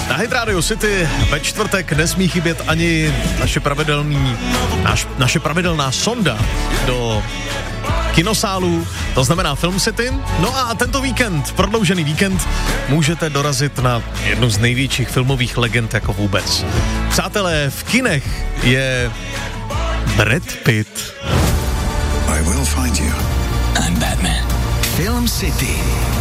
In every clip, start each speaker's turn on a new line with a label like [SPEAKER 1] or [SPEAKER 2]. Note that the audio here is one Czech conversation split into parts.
[SPEAKER 1] Na Hit Radio City ve čtvrtek nesmí chybět ani naše pravidelná sonda do kinosálů, to znamená Film City. No a tento víkend, prodloužený víkend, můžete dorazit na jednu z největších filmových legend jako vůbec. Přátelé, v kinech je Brad Pitt.
[SPEAKER 2] I will find you. I'm Batman. Film City.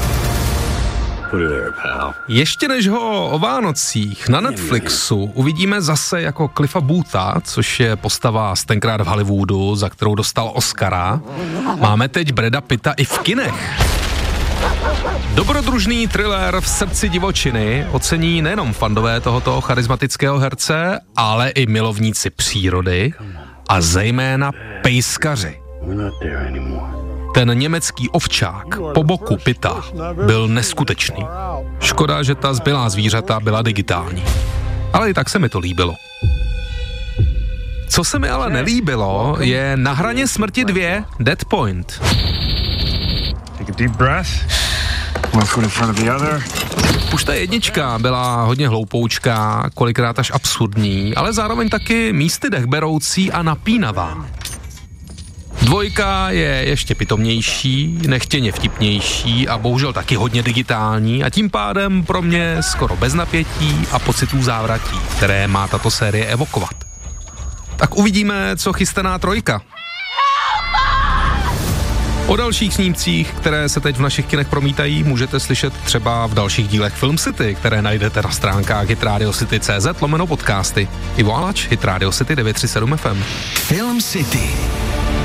[SPEAKER 3] Ještě než ho o Vánocích na Netflixu uvidíme zase jako Cliffa Bootha, což je postava z tenkrát v Hollywoodu, za kterou dostal Oscara, máme teď Brada Pitta i v kinech. Dobrodružný thriller v srdci divočiny ocení nejenom fandové tohoto charismatického herce, ale i milovníci přírody a zejména pejskaři. Ten německý ovčák po boku Pitta byl neskutečný. Škoda, že ta zbylá zvířata byla digitální. Ale i tak se mi to líbilo. Co se mi ale nelíbilo, je Na hraně smrti 2 Dead Point.
[SPEAKER 4] Take a deep breath. One foot in front of the other.
[SPEAKER 3] Už ta jednička byla hodně hloupoučká, kolikrát až absurdní, ale zároveň taky místy dechberoucí a napínavá. Dvojka je ještě pitomnější, nechtěně vtipnější a bohužel taky hodně digitální a tím pádem pro mě skoro bez napětí a pocitů závratí, které má tato série evokovat. Tak uvidíme, co chystaná trojka. O dalších snímcích, které se teď v našich kinech promítají, můžete slyšet třeba v dalších dílech Film City, které najdete na stránkách hitradiocity.cz/podcasty. Ivo Alač, Hit Radio City 937 FM.
[SPEAKER 2] Film City.